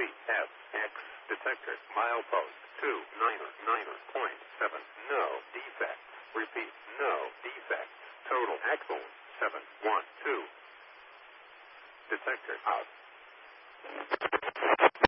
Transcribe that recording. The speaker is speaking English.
CFX detector. Milepost 299.7. No defects. Repeat, no defects. Total axle 712. Detector out.